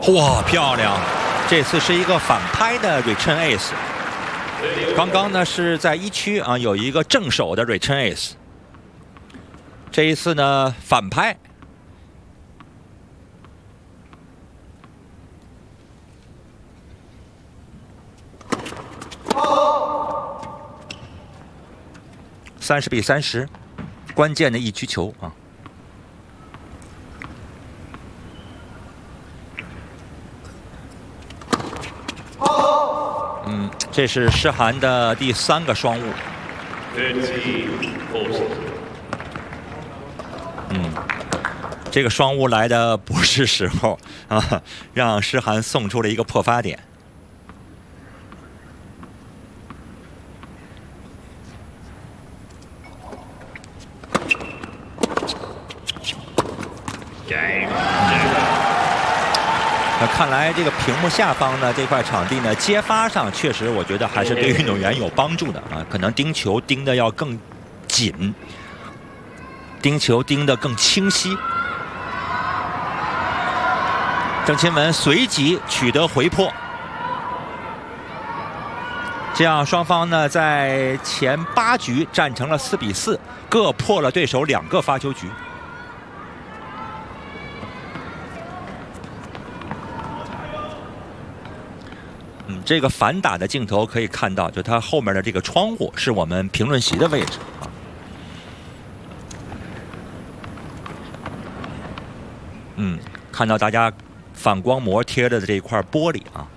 哇，漂亮！这次是一个反拍的 return ace。刚刚呢是在1区啊有一个正手的 return ace， 这一次呢反拍。 30比30，关键的1区球啊！这是诗涵的第3个双误。这个双误来的不是时候啊，让诗涵送出了一个破发点。 那看来这个屏幕下方呢这块场地呢接发上确实我觉得还是对运动员有帮助的啊，可能盯球盯得要更紧，盯球盯得更清晰。郑钦文随即取得回破，这样双方呢在前8局战成了4比4，各破了对手2个发球局。 这个反打的镜头可以看到，就它后面的这个窗户是我们评论席的位置啊。看到大家反光膜贴着的这一块玻璃啊。